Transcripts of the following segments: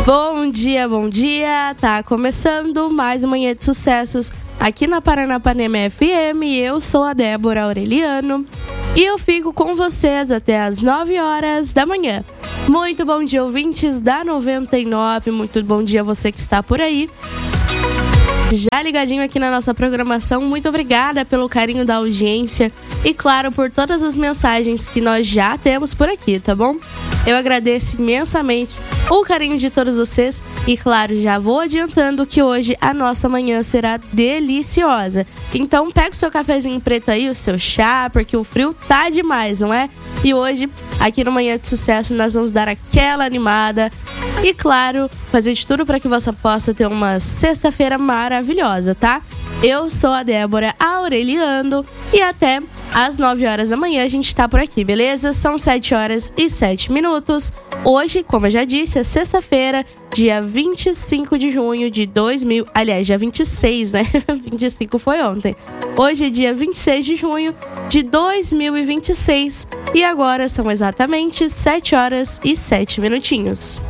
Bom dia, tá começando mais uma Manhã de Sucessos aqui na Paranapanema FM. Eu sou a Débora Aureliano e eu fico com vocês até as 9 horas da manhã. Muito bom dia, ouvintes da 99, muito bom dia você que está por aí. Já ligadinho aqui na nossa programação, muito obrigada pelo carinho da audiência e, claro, por todas as mensagens que nós já temos por aqui, tá bom? Eu agradeço imensamente o carinho de todos vocês e, claro, já vou adiantando que hoje a nossa manhã será deliciosa. Então pega o seu cafezinho preto aí, o seu chá, porque o frio tá demais, não é? E hoje, aqui no Manhã de Sucesso, nós vamos dar aquela animada e, claro, fazer de tudo para que você possa ter uma sexta-feira maravilhosa, tá? Eu sou a Débora Aureliano e até às 9 horas da manhã a gente tá por aqui, beleza? São 7 horas e 7 minutos. Hoje, como eu já disse, é sexta-feira, dia 25 de junho de 2000... Aliás, dia 26, né? 25 foi ontem. Hoje é dia 26 de junho de 2026 e agora são exatamente 7 horas e 7 minutinhos.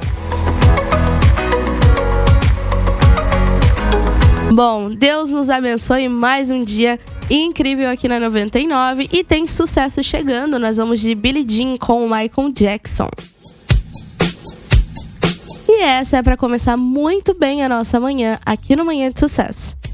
Bom, Deus nos abençoe mais um dia incrível aqui na 99 e tem sucesso chegando. Nós vamos de Billie Jean com o Michael Jackson. E essa é para começar muito bem a nossa manhã aqui no Manhã de Sucesso.